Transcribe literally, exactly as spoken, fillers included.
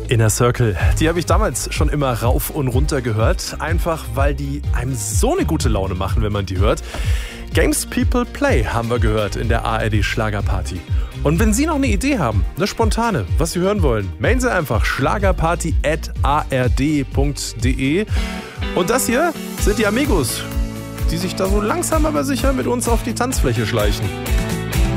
Inner Circle, die habe ich damals schon immer rauf und runter gehört, einfach weil die einem so eine gute Laune machen, wenn man die hört. Games People Play haben wir gehört in der A R D Schlagerparty. Und wenn Sie noch eine Idee haben, eine spontane, was Sie hören wollen, melden Sie einfach schlagerparty at a r d punkt d e. Und das hier sind die Amigos, die sich da so langsam aber sicher mit uns auf die Tanzfläche schleichen.